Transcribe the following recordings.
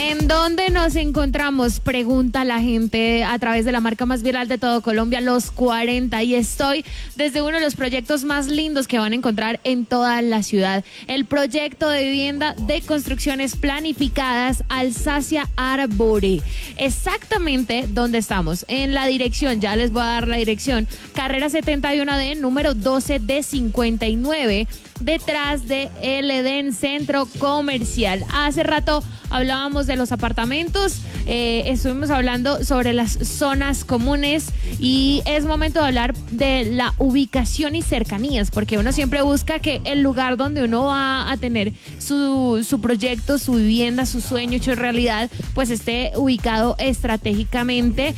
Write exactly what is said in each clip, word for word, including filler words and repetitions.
¿En dónde nos encontramos? Pregunta la gente a través de la marca más viral de todo Colombia, Los cuarenta. Y estoy desde uno de los proyectos más lindos que van a encontrar en toda la ciudad. El proyecto de vivienda de construcciones planificadas Alsacia Arbore. Exactamente donde estamos. En la dirección, ya les voy a dar la dirección. Carrera setenta y uno D, número doce D cincuenta y nueve. Detrás de el Edén Centro Comercial. Hace rato hablábamos de los apartamentos, eh, estuvimos hablando sobre las zonas comunes y es momento de hablar de la ubicación y cercanías, porque uno siempre busca que el lugar donde uno va a tener su, su proyecto, su vivienda, su sueño hecho realidad, pues esté ubicado estratégicamente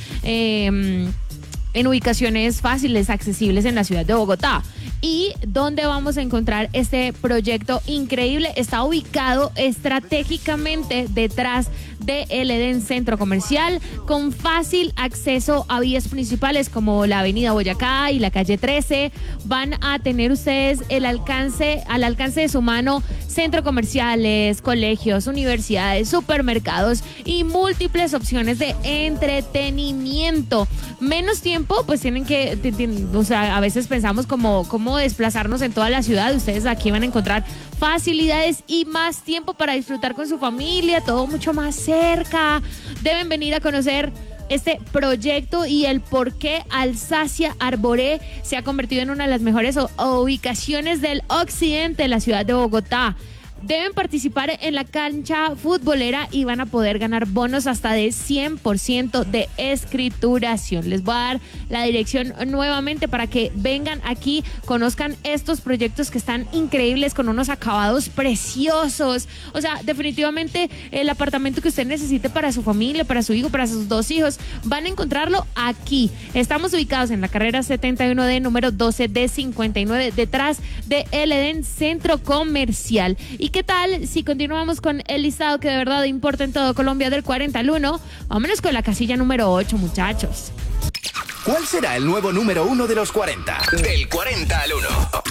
eh, en ubicaciones fáciles, accesibles en la ciudad de Bogotá. ¿Y dónde vamos a encontrar este proyecto increíble? Está ubicado estratégicamente detrás de el Edén Centro Comercial, con fácil acceso a vías principales como la avenida Boyacá y la calle trece. Van a tener ustedes el alcance, al alcance de su mano, centros comerciales, colegios, universidades, supermercados y múltiples opciones de entretenimiento. Menos tiempo, pues tienen que, o sea, a veces pensamos como cómo desplazarnos en toda la ciudad. Ustedes aquí van a encontrar facilidades y más tiempo para disfrutar con su familia, todo mucho más cerca. Deben venir a conocer este proyecto y el por qué Alsacia Arbore se ha convertido en una de las mejores ubicaciones del occidente de la ciudad de Bogotá. Deben participar en la cancha futbolera y van a poder ganar bonos hasta de cien por ciento de escrituración. Les voy a dar la dirección nuevamente para que vengan aquí, conozcan estos proyectos que están increíbles, con unos acabados preciosos. O sea, definitivamente el apartamento que usted necesite para su familia, para su hijo, para sus dos hijos, van a encontrarlo aquí. Estamos ubicados en la carrera setenta y uno D, número doce D cincuenta y nueve, detrás de el Edén Centro Comercial. Y ¿qué tal si continuamos con el listado que de verdad importa en todo Colombia del cuarenta al uno? Vámonos con la casilla número ocho, muchachos. ¿Cuál será el nuevo número uno de los cuarenta? Del cuarenta al uno.